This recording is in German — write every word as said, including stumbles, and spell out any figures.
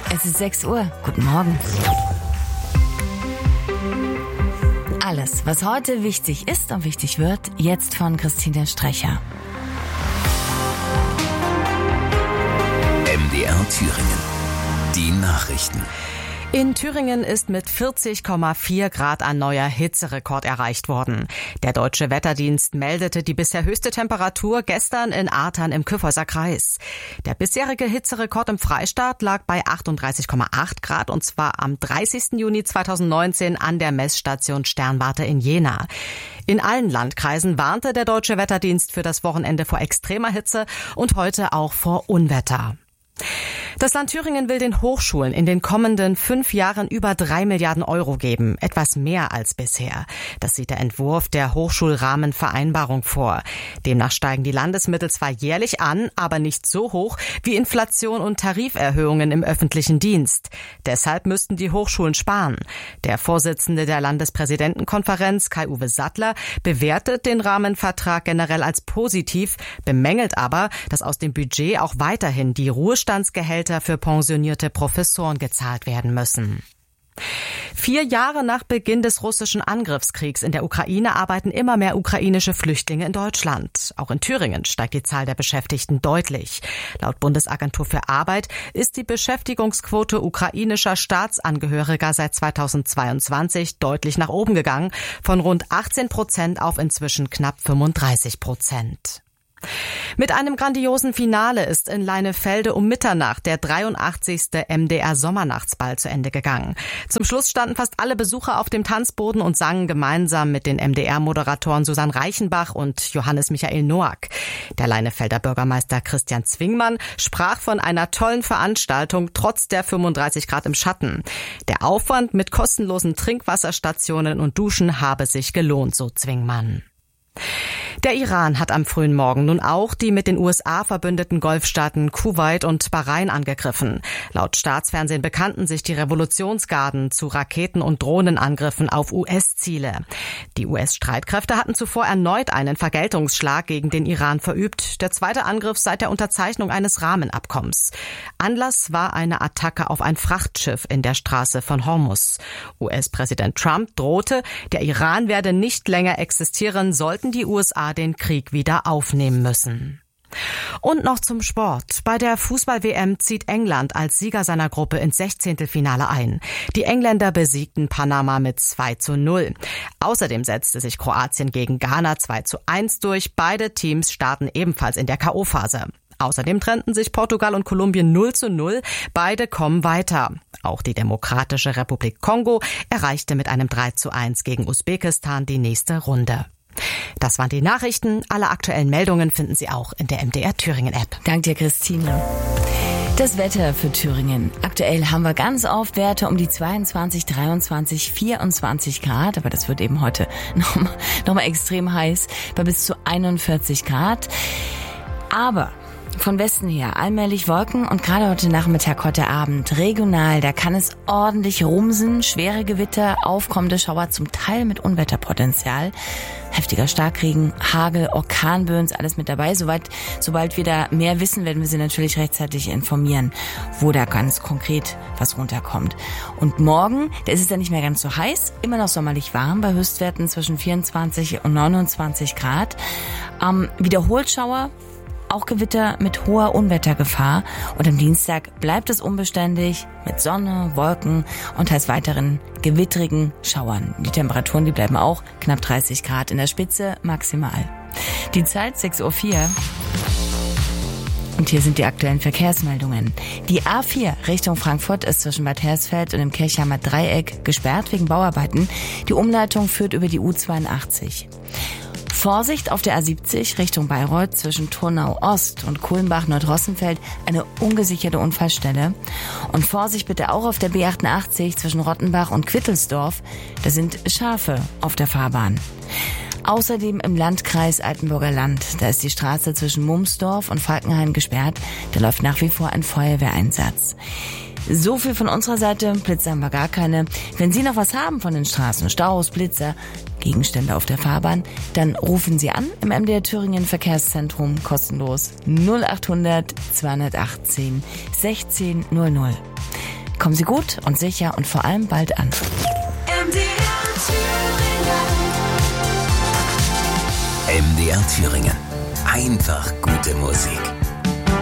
Es ist sechs Uhr. Guten Morgen. Alles, was heute wichtig ist und wichtig wird, jetzt von Christine Strecher. M D R Thüringen. Die Nachrichten. In Thüringen ist mit vierzig Komma vier Grad ein neuer Hitzerekord erreicht worden. Der Deutsche Wetterdienst meldete die bisher höchste Temperatur gestern in Artern im Kyffhäuser Kreis. Der bisherige Hitzerekord im Freistaat lag bei achtunddreißig Komma acht Grad und zwar am dreißigsten Juni zweitausendneunzehn an der Messstation Sternwarte in Jena. In allen Landkreisen warnte der Deutsche Wetterdienst für das Wochenende vor extremer Hitze und heute auch vor Unwetter. Das Land Thüringen will den Hochschulen in den kommenden fünf Jahren über drei Milliarden Euro geben, etwas mehr als bisher. Das sieht der Entwurf der Hochschulrahmenvereinbarung vor. Demnach steigen die Landesmittel zwar jährlich an, aber nicht so hoch wie Inflation und Tariferhöhungen im öffentlichen Dienst. Deshalb müssten die Hochschulen sparen. Der Vorsitzende der Landespräsidentenkonferenz, Kai-Uwe Sattler, bewertet den Rahmenvertrag generell als positiv, bemängelt aber, dass aus dem Budget auch weiterhin die Ruhestandsgehälter für pensionierte Professoren gezahlt werden müssen. Vier Jahre nach Beginn des russischen Angriffskriegs in der Ukraine arbeiten immer mehr ukrainische Flüchtlinge in Deutschland. Auch in Thüringen steigt die Zahl der Beschäftigten deutlich. Laut Bundesagentur für Arbeit ist die Beschäftigungsquote ukrainischer Staatsangehöriger seit zweitausendzweiundzwanzig deutlich nach oben gegangen, von rund achtzehn Prozent auf inzwischen knapp fünfunddreißig Prozent. Mit einem grandiosen Finale ist in Leinefelde um Mitternacht der dreiundachtzigste M D R Sommernachtsball zu Ende gegangen. Zum Schluss standen fast alle Besucher auf dem Tanzboden und sangen gemeinsam mit den M D R-Moderatoren Susanne Reichenbach und Johannes Michael Noack. Der Leinefelder Bürgermeister Christian Zwingmann sprach von einer tollen Veranstaltung trotz der fünfunddreißig Grad im Schatten. Der Aufwand mit kostenlosen Trinkwasserstationen und Duschen habe sich gelohnt, so Zwingmann. Der Iran hat am frühen Morgen nun auch die mit den U S A verbündeten Golfstaaten Kuwait und Bahrain angegriffen. Laut Staatsfernsehen bekannten sich die Revolutionsgarden zu Raketen- und Drohnenangriffen auf U S-Ziele. Die U S-Streitkräfte hatten zuvor erneut einen Vergeltungsschlag gegen den Iran verübt. Der zweite Angriff seit der Unterzeichnung eines Rahmenabkommens. Anlass war eine Attacke auf ein Frachtschiff in der Straße von Hormuz. U S-Präsident Trump drohte, der Iran werde nicht länger existieren, sollten die U S A den Krieg wieder aufnehmen müssen. Und noch zum Sport. Bei der Fußball-W M zieht England als Sieger seiner Gruppe ins Sechzehntelfinale ein. Die Engländer besiegten Panama mit zwei zu null. Außerdem setzte sich Kroatien gegen Ghana zwei zu eins durch. Beide Teams starten ebenfalls in der K O-Phase. Außerdem trennten sich Portugal und Kolumbien null zu null. Beide kommen weiter. Auch die Demokratische Republik Kongo erreichte mit einem drei zu eins gegen Usbekistan die nächste Runde. Das waren die Nachrichten. Alle aktuellen Meldungen finden Sie auch in der M D R Thüringen App. Dank dir, Christine. Das Wetter für Thüringen. Aktuell haben wir ganz oft Werte um die zweiundzwanzig, dreiundzwanzig, vierundzwanzig Grad. Aber das wird eben heute nochmal noch mal extrem heiß bei bis zu einundvierzig Grad. Aber von Westen her allmählich Wolken und gerade heute Nachmittag, heute Abend regional, da kann es ordentlich rumsen, schwere Gewitter, aufkommende Schauer, zum Teil mit Unwetterpotenzial, heftiger Starkregen, Hagel, Orkanböen, alles mit dabei. Soweit, sobald wir da mehr wissen, werden wir Sie natürlich rechtzeitig informieren, wo da ganz konkret was runterkommt. Und morgen, da ist es dann nicht mehr ganz so heiß, immer noch sommerlich warm bei Höchstwerten zwischen vierundzwanzig und neunundzwanzig Grad. Ähm, wiederholt Schauer, auch Gewitter mit hoher Unwettergefahr. Und am Dienstag bleibt es unbeständig mit Sonne, Wolken und teils weiteren gewittrigen Schauern. Die Temperaturen, die bleiben auch knapp dreißig Grad, in der Spitze maximal. Die Zeit sechs Uhr vier. Und hier sind die aktuellen Verkehrsmeldungen. Die A vier Richtung Frankfurt ist zwischen Bad Hersfeld und dem Kirchheimer Dreieck gesperrt wegen Bauarbeiten. Die Umleitung führt über die U zweiundachtzig. Vorsicht auf der A siebzig Richtung Bayreuth zwischen Turnau Ost und Kulmbach-Nordrossenfeld, eine ungesicherte Unfallstelle. Und Vorsicht bitte auch auf der B achtundachtzig zwischen Rottenbach und Quittelsdorf, da sind Schafe auf der Fahrbahn. Außerdem im Landkreis Altenburger Land, da ist die Straße zwischen Mumsdorf und Falkenhain gesperrt, da läuft nach wie vor ein Feuerwehreinsatz. So viel von unserer Seite, Blitze haben wir gar keine. Wenn Sie noch was haben von den Straßen, Staus, Blitzer, Gegenstände auf der Fahrbahn, dann rufen Sie an im M D R Thüringen Verkehrszentrum kostenlos null achthundert zweihundertachtzehn sechzehn null null. Kommen Sie gut und sicher und vor allem bald an. M D R Thüringen. Einfach gute Musik.